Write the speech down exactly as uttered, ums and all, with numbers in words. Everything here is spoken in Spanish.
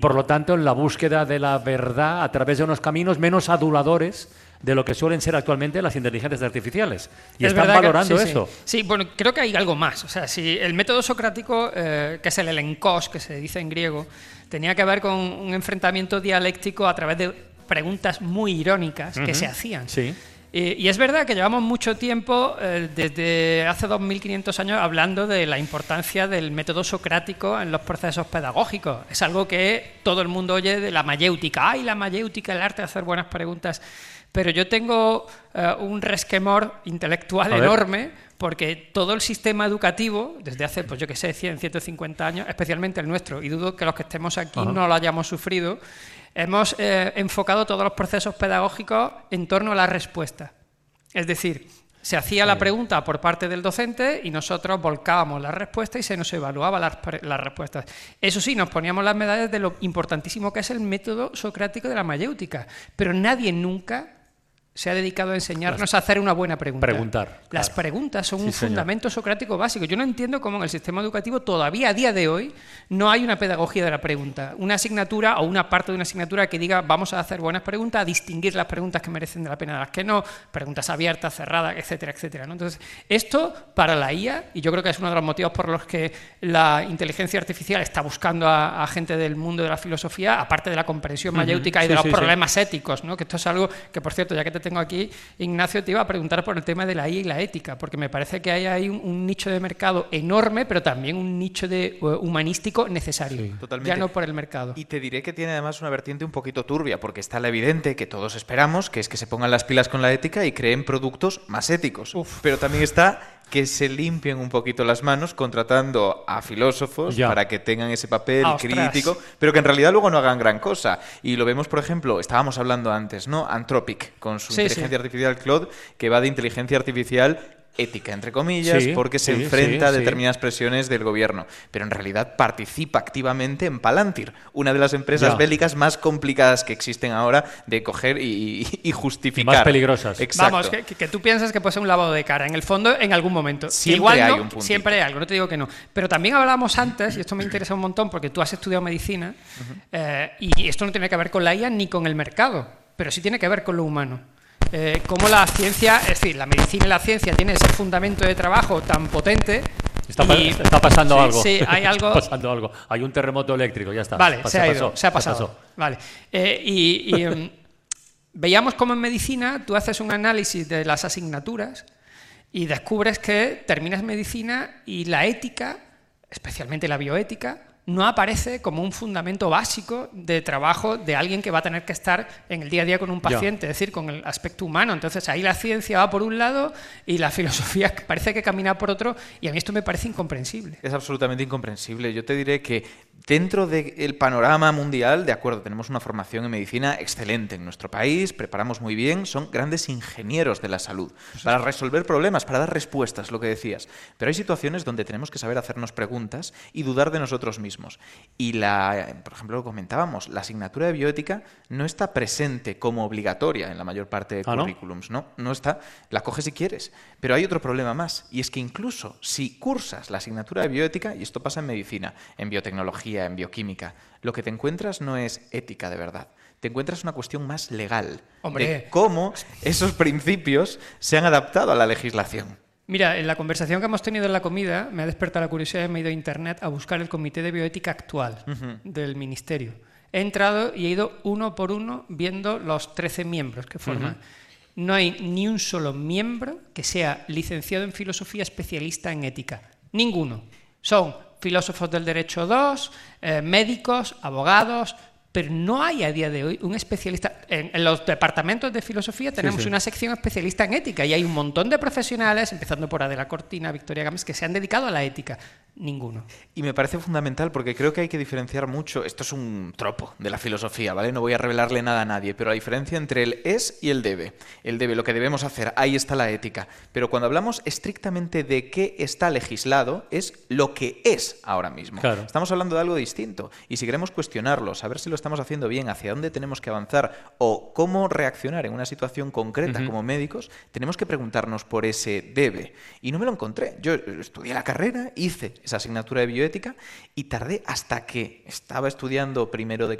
por lo tanto, en la búsqueda de la verdad a través de unos caminos menos aduladores de lo que suelen ser actualmente las inteligencias artificiales. Y es están valorando que, sí, eso. Sí. sí, bueno, creo que hay algo más. O sea, si el método socrático, eh, que es el elenkos, que se dice en griego, tenía que ver con un enfrentamiento dialéctico a través de preguntas muy irónicas uh-huh. que se hacían. Sí. Eh, y es verdad que llevamos mucho tiempo, eh, desde hace dos mil quinientos años, hablando de la importancia del método socrático en los procesos pedagógicos. Es algo que todo el mundo oye de la mayéutica. ¡Ay, la mayéutica, el arte de hacer buenas preguntas! Pero yo tengo eh, un resquemor intelectual enorme, porque todo el sistema educativo, desde hace, pues yo qué sé, cien, ciento cincuenta años, especialmente el nuestro, y dudo que los que estemos aquí uh-huh. no lo hayamos sufrido, hemos eh, enfocado todos los procesos pedagógicos en torno a la respuesta. Es decir, se hacía la pregunta por parte del docente y nosotros volcábamos la respuesta y se nos evaluaba las, las respuestas. Eso sí, nos poníamos las medallas de lo importantísimo que es el método socrático de la mayéutica, pero nadie nunca se ha dedicado a enseñarnos las, a hacer una buena pregunta. Preguntar. Las claro. preguntas son sí, un señor. fundamento socrático básico. Yo no entiendo cómo en el sistema educativo todavía a día de hoy no hay una pedagogía de la pregunta. Una asignatura o una parte de una asignatura que diga vamos a hacer buenas preguntas, a distinguir las preguntas que merecen de la pena de las que no, preguntas abiertas, cerradas, etcétera, etcétera, ¿no? Entonces, esto para la I A, y yo creo que es uno de los motivos por los que la inteligencia artificial está buscando a, a gente del mundo de la filosofía, aparte de la comprensión mayéutica uh-huh. y de sí, los sí, problemas sí. éticos, ¿no? Que esto es algo que, por cierto, ya que te tengo aquí, Ignacio, te iba a preguntar por el tema de la I A y la ética, porque me parece que hay ahí un, un nicho de mercado enorme, pero también un nicho de, uh, humanístico necesario, sí. Totalmente. Ya no por el mercado. Y te diré que tiene además una vertiente un poquito turbia, porque está la evidente que todos esperamos, que es que se pongan las pilas con la ética y creen productos más éticos. Uf. Pero también está que se limpien un poquito las manos contratando a filósofos ya. para que tengan ese papel ah, crítico, pero que en realidad luego no hagan gran cosa. Y lo vemos, por ejemplo, estábamos hablando antes, ¿no? Anthropic, con su sí, inteligencia sí. artificial Claude, que va de inteligencia artificial ética, entre comillas, sí, porque se sí, enfrenta sí, a determinadas sí. presiones del gobierno, pero en realidad participa activamente en Palantir, una de las empresas ya. bélicas más complicadas que existen ahora de coger y, y justificar. Más peligrosas. Exacto. Vamos, que, que tú piensas que puede ser un lavado de cara, en el fondo, en algún momento. Siempre Igual hay no, un puntito. Siempre hay algo, no te digo que no. Pero también hablábamos antes, y esto me interesa un montón, porque tú has estudiado medicina, uh-huh. eh, y esto no tiene que ver con la I A ni con el mercado, pero sí tiene que ver con lo humano. Eh, cómo la ciencia, es decir, la medicina y la ciencia tienen ese fundamento de trabajo tan potente. Está, y, está pasando sí, algo. Sí, hay algo. Está pasando algo. Hay un terremoto eléctrico, ya está. Vale, Pas, se ha ido, pasó, se ha pasado. Se pasó. Vale. Eh, y y um, veíamos cómo en medicina tú haces un análisis de las asignaturas y descubres que terminas medicina y la ética, especialmente la bioética, no aparece como un fundamento básico de trabajo de alguien que va a tener que estar en el día a día con un paciente, ya. es decir, con el aspecto humano. Entonces ahí la ciencia va por un lado y la filosofía parece que camina por otro, y a mí esto me parece incomprensible. Es absolutamente incomprensible. Yo te diré que dentro del panorama mundial, de acuerdo, tenemos una formación en medicina excelente en nuestro país, preparamos muy bien, son grandes ingenieros de la salud, para resolver problemas, para dar respuestas, lo que decías. Pero hay situaciones donde tenemos que saber hacernos preguntas y dudar de nosotros mismos. Y, la, por ejemplo, lo comentábamos, la asignatura de bioética no está presente como obligatoria en la mayor parte de ¿Ah, currículums, no? ¿no? No está, la coges si quieres. Pero hay otro problema más, y es que incluso si cursas la asignatura de bioética, y esto pasa en medicina, en biotecnología, en bioquímica, lo que te encuentras no es ética de verdad. Te encuentras una cuestión más legal, Hombre. de cómo esos principios se han adaptado a la legislación. Mira, en la conversación que hemos tenido en la comida me ha despertado la curiosidad y me he ido a internet a buscar el comité de bioética actual uh-huh. del ministerio. He entrado y he ido uno por uno viendo los trece miembros que forman. Uh-huh. No hay ni un solo miembro que sea licenciado en filosofía especialista en ética. Ninguno. Son filósofos del derecho dos, eh, médicos, abogados, pero no hay a día de hoy un especialista. En, en los departamentos de filosofía tenemos sí, sí. una sección especialista en ética y hay un montón de profesionales, empezando por Adela Cortina, Victoria Gámez, que se han dedicado a la ética. Ninguno. Y me parece fundamental porque creo que hay que diferenciar mucho. Esto es un tropo de la filosofía, ¿vale? No voy a revelarle nada a nadie, pero la diferencia entre el es y el debe. El debe, lo que debemos hacer, ahí está la ética. Pero cuando hablamos estrictamente de qué está legislado, es lo que es ahora mismo. Claro. Estamos hablando de algo distinto. Y si queremos cuestionarlo, saber si lo estamos haciendo bien, hacia dónde tenemos que avanzar o cómo reaccionar en una situación concreta uh-huh. como médicos, tenemos que preguntarnos por ese debe. Y no me lo encontré. Yo estudié la carrera, hice esa asignatura de bioética y tardé hasta que estaba estudiando primero de